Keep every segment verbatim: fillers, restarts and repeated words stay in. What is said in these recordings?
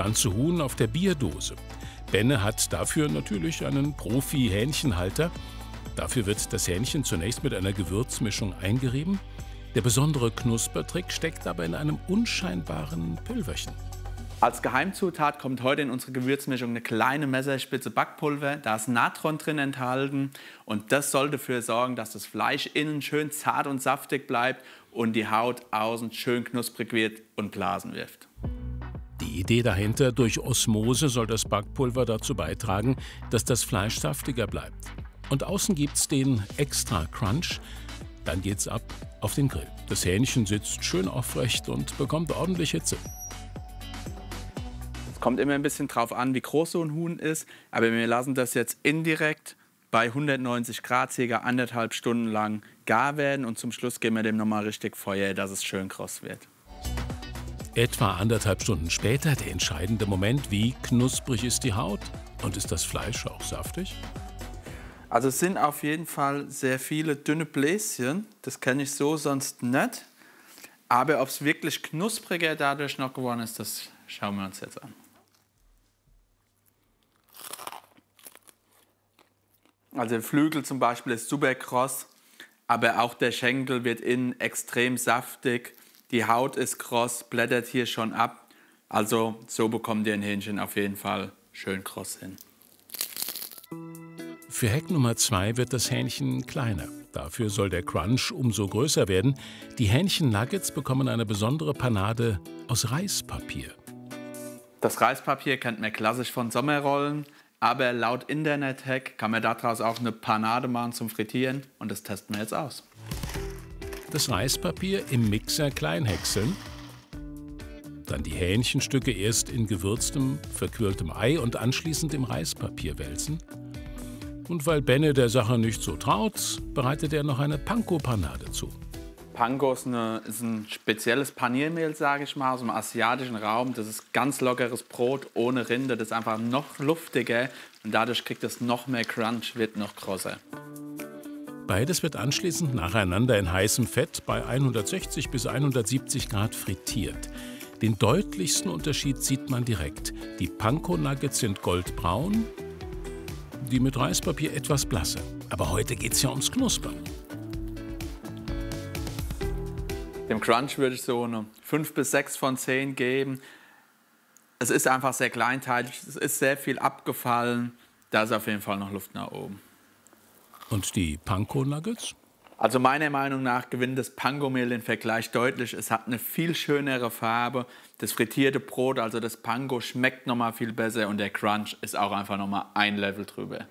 ganze Huhn auf der Bierdose. Benne hat dafür natürlich einen Profi-Hähnchenhalter. Dafür wird das Hähnchen zunächst mit einer Gewürzmischung eingerieben. Der besondere Knuspertrick steckt aber in einem unscheinbaren Pülverchen. Als Geheimzutat kommt heute in unsere Gewürzmischung eine kleine Messerspitze Backpulver. Da ist Natron drin enthalten und das soll dafür sorgen, dass das Fleisch innen schön zart und saftig bleibt und die Haut außen schön knusprig wird und Blasen wirft. Die Idee dahinter, durch Osmose soll das Backpulver dazu beitragen, dass das Fleisch saftiger bleibt. Und außen gibt's den extra Crunch. Dann geht's ab auf den Grill. Das Hähnchen sitzt schön aufrecht und bekommt ordentlich Hitze. Es kommt immer ein bisschen drauf an, wie groß so ein Huhn ist. Aber wir lassen das jetzt indirekt bei hundertneunzig Grad ca. anderthalb Stunden lang gar werden. Und zum Schluss geben wir dem nochmal richtig Feuer, dass es schön kross wird. Etwa anderthalb Stunden später der entscheidende Moment, wie knusprig ist die Haut und ist das Fleisch auch saftig? Also es sind auf jeden Fall sehr viele dünne Bläschen, das kenne ich so sonst nicht. Aber ob es wirklich knuspriger dadurch noch geworden ist, das schauen wir uns jetzt an. Also der Flügel zum Beispiel ist super kross, aber auch der Schenkel wird innen extrem saftig. Die Haut ist kross, blättert hier schon ab. Also so bekommt ihr ein Hähnchen auf jeden Fall schön kross hin. Für Hack Nummer zwei wird das Hähnchen kleiner. Dafür soll der Crunch umso größer werden. Die Hähnchen-Nuggets bekommen eine besondere Panade aus Reispapier. Das Reispapier kennt man klassisch von Sommerrollen. Aber laut Internet-Hack kann man daraus auch eine Panade machen zum Frittieren. Und das testen wir jetzt aus. Das Reispapier im Mixer klein häckseln. Dann die Hähnchenstücke erst in gewürztem, verquirltem Ei und anschließend im Reispapier wälzen. Und weil Benne der Sache nicht so traut, bereitet er noch eine Panko-Panade zu. Panko ist, eine, ist ein spezielles Paniermehl, sage ich mal, aus dem asiatischen Raum. Das ist ganz lockeres Brot ohne Rinde. Das ist einfach noch luftiger und dadurch kriegt es noch mehr Crunch, wird noch grosser. Beides wird anschließend nacheinander in heißem Fett bei hundertsechzig bis hundertsiebzig Grad frittiert. Den deutlichsten Unterschied sieht man direkt. Die Panko-Nuggets sind goldbraun, die mit Reispapier etwas blasser. Aber heute geht es ja ums Knuspern. Dem Crunch würde ich so eine fünf bis sechs von zehn geben. Es ist einfach sehr kleinteilig, es ist sehr viel abgefallen. Da ist auf jeden Fall noch Luft nach oben. Und die Panko-Nuggets? Also meiner Meinung nach gewinnt das Panko-Mehl den Vergleich deutlich. Es hat eine viel schönere Farbe. Das frittierte Brot, also das Panko, schmeckt noch mal viel besser und der Crunch ist auch einfach noch mal ein Level drüber.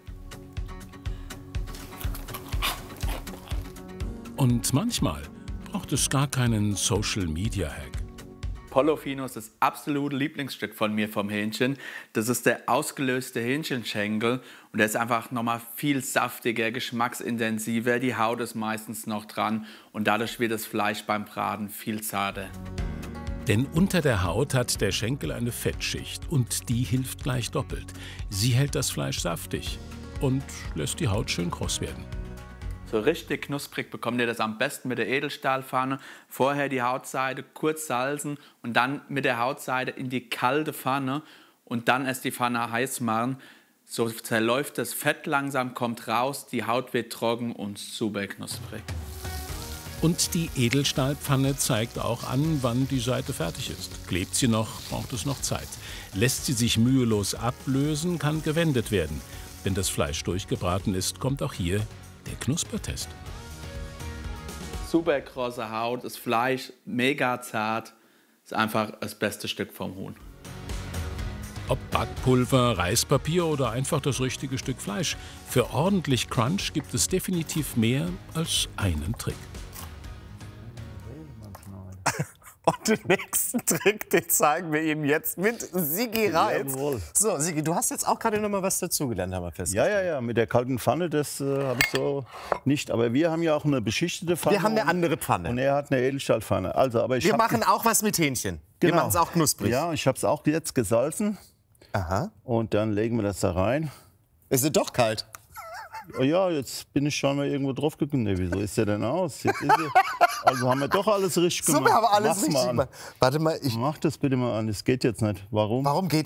Und manchmal braucht es gar keinen Social-Media-Hack. Pollofino ist das absolute Lieblingsstück von mir vom Hähnchen. Das ist der ausgelöste Hähnchenschenkel und der ist einfach noch mal viel saftiger, geschmacksintensiver. Die Haut ist meistens noch dran und dadurch wird das Fleisch beim Braten viel zarter. Denn unter der Haut hat der Schenkel eine Fettschicht und die hilft gleich doppelt. Sie hält das Fleisch saftig und lässt die Haut schön kross werden. So richtig knusprig bekommt ihr das am besten mit der Edelstahlpfanne. Vorher die Hautseite kurz salzen und dann mit der Hautseite in die kalte Pfanne und dann erst die Pfanne heiß machen. So zerläuft das Fett langsam, kommt raus, die Haut wird trocken und super knusprig. Und die Edelstahlpfanne zeigt auch an, wann die Seite fertig ist. Klebt sie noch, braucht es noch Zeit. Lässt sie sich mühelos ablösen, kann gewendet werden. Wenn das Fleisch durchgebraten ist, kommt auch hier der Knuspertest. Super krosse Haut, das Fleisch mega zart. Ist einfach das beste Stück vom Huhn. Ob Backpulver, Reispapier oder einfach das richtige Stück Fleisch. Für ordentlich Crunch gibt es definitiv mehr als einen Trick. Und den nächsten Trick, den zeigen wir Ihnen jetzt mit Sigi Reitz. Jawohl. So, Sigi, du hast jetzt auch gerade noch mal was dazugelernt, haben wir Ja, festgestellt. ja, ja, mit der kalten Pfanne, das äh, habe ich so nicht. Aber wir haben ja auch eine beschichtete Pfanne. Wir haben eine andere Pfanne. Und er hat eine Edelstahlpfanne. Also, aber ich Wir hab machen auch was mit Hähnchen. Wir Genau. machen es auch knusprig. Ja, ich habe es auch jetzt gesalzen. Aha. Und dann legen wir das da rein. Ist es doch kalt? Oh ja, jetzt bin ich schon mal irgendwo drauf gekommen. Nee, wieso ist der denn aus? Jetzt ist er, also haben wir doch alles richtig So, gemacht. wir haben alles Mach's richtig mal an. gemacht. Warte mal, ich, Mach das bitte mal an. Das geht jetzt nicht. Warum? warum geht